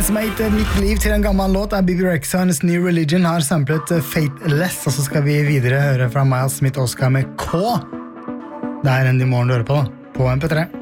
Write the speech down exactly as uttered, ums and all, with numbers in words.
En som har gitt nytt liv til en gammel låt er Bibi Rexha, hennes New Religion har samplet Fateless, og så skal vi videre høre fra Miles Smith Oscar med K. Det er en i morgen du hører på, på M P tre.